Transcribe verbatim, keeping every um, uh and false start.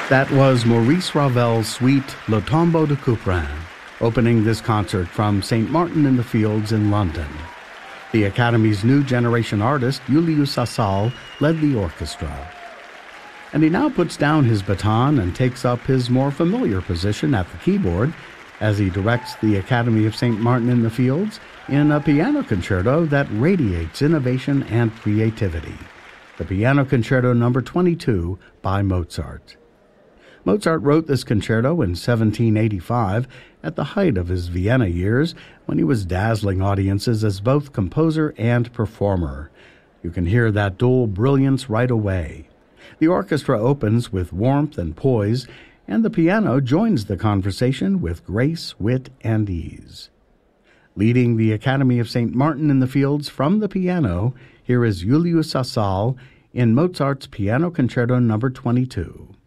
That was Maurice Ravel's suite Le Tombeau de Couperin, opening this concert from Saint Martin in the Fields in London. The Academy's new generation artist, Julius Sassal, led the orchestra. And he now puts down his baton and takes up his more familiar position at the keyboard as he directs the Academy of Saint Martin in the Fields in a piano concerto that radiates innovation and creativity, the Piano Concerto number twenty-two by Mozart. Mozart wrote this concerto in seventeen eighty-five at the height of his Vienna years when he was dazzling audiences as both composer and performer. You can hear that dual brilliance right away. The orchestra opens with warmth and poise, and the piano joins the conversation with grace, wit, and ease. Leading the Academy of Saint Martin in the Fields from the piano, here is Julius Sassal in Mozart's Piano Concerto number twenty-two.